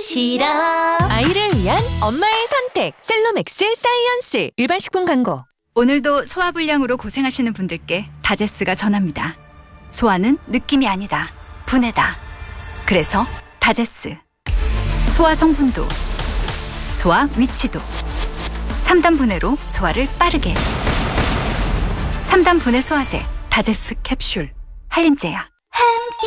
싫어. 아이를 위한 엄마의 선택 셀로맥스 사이언스. 일반 식품 광고. 오늘도 소화불량으로 고생하시는 분들께 다제스가 전합니다. 소화는 느낌이 아니다. 분해다. 그래서 다제스. 소화 성분도, 소화 위치도. 3단 분해로 소화를 빠르게. 3단 분해 소화제 다제스 캡슐 한림제야.